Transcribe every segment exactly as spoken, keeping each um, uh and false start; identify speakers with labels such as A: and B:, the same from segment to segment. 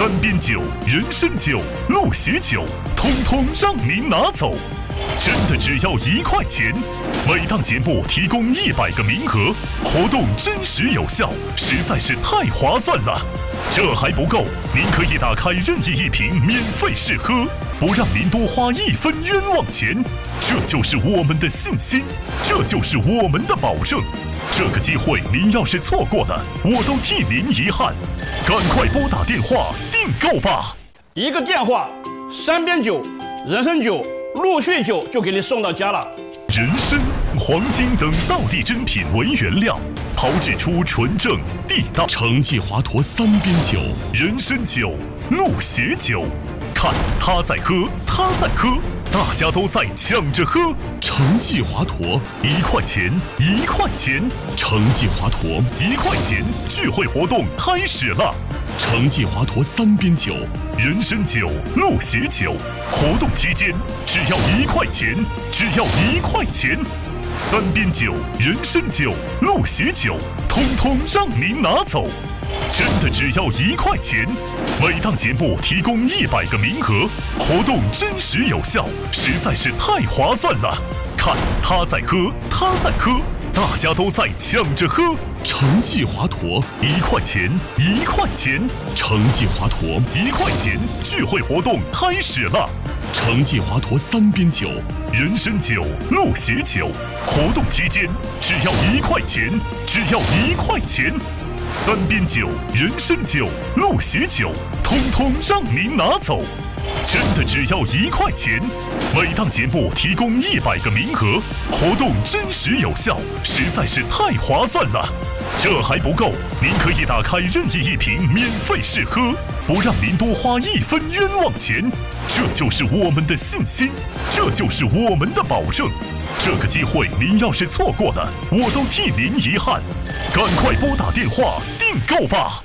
A: 三边酒、人参酒、鹿血酒，通通让您拿走。真的只要一块钱，每档节目提供一百个名额，活动真实有效，实在是太划算了。这还不够，您可以打开任意一瓶免费试喝，不让您多花一分冤枉钱。这就是我们的信心，这就是我们的保证。这个机会您要是错过了，我都替您遗憾。赶快拨打电话订购吧！
B: 一个电话，三边酒、人参酒、鹿血酒就给你送到家了。
A: 人参、黄金等道地珍品为原料，炮制出纯正地道
C: 成绩华佗三边酒、
A: 人参酒、鹿血酒。看他在喝，他在喝，大家都在抢着喝。
C: 成绩华佗
A: 一块钱，一块钱，
C: 成绩华佗
A: 一块钱聚会活动开始了。
C: 成绩华佗三边酒、
A: 人参酒、鹿血酒，活动期间只要一块钱，只要一块钱。三边酒、人参酒、鹿血酒，通通让您拿走。真的只要一块钱，每档节目提供一百个名额，活动真实有效，实在是太划算了。看他在喝，他在喝，大家都在抢着喝。
C: 成绩华佗
A: 一块钱，一块钱，
C: 成绩华佗
A: 一块钱聚会活动开始了。
C: 成绩华佗三边酒、
A: 人参酒、鹿血酒，活动期间只要一块钱，只要一块钱。三边酒、人参酒、鹿血酒，通通让您拿走。真的只要一块钱，每档节目提供一百个名额，活动真实有效，实在是太划算了。这还不够，您可以打开任意一瓶免费试喝，不让您多花一分冤枉钱。这就是我们的信心，这就是我们的保证。这个机会您要是错过了，我都替您遗憾。赶快拨打电话订购吧！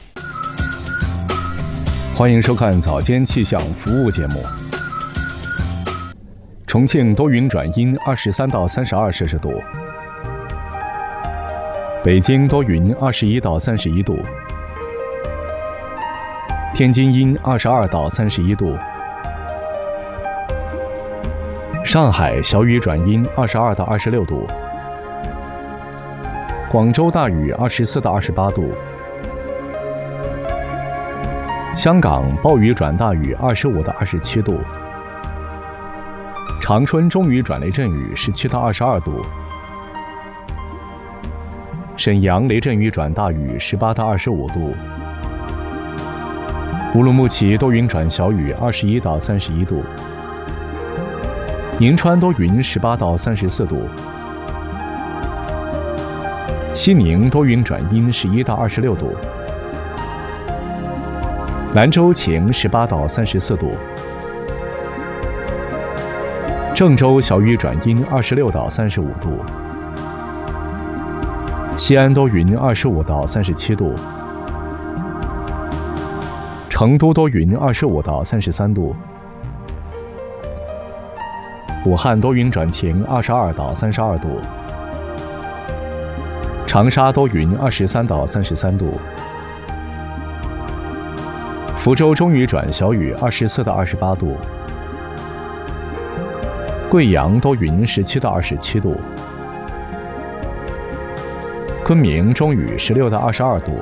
D: 欢迎收看早间气象服务节目。重庆多云转阴，二十三到三十二摄氏度；北京多云，二十一到三十一度；天津阴，二十二到三十一度；上海小雨转阴，二十二到二十六度；广州大雨，二十四到二十八度；香港暴雨转大雨，二十五到二十七度；长春中雨转雷阵雨，十七到二十二度；沈阳雷阵雨转大雨，十八到二十五度；乌鲁木齐多云转小雨，二十一到三十一度；银川多云，十八到三十四度；西宁多云转阴，十一到二十六度；兰州晴，十八到三十四度；郑州小雨转阴，二十六到三十五度；西安多云，二十五到三十七度；成都多云，二十五到三十三度；武汉多云转晴，二十二到三十二度；长沙多云，二十三到三十三度；福州中雨转小雨，二十四到二十八度；贵阳多云，十七到二十七度；昆明中雨，十六到二十二度；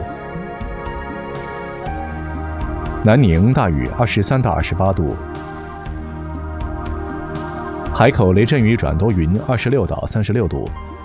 D: 南宁大雨，二十三到二十八度；海口雷阵雨转多云，二十六到三十六度；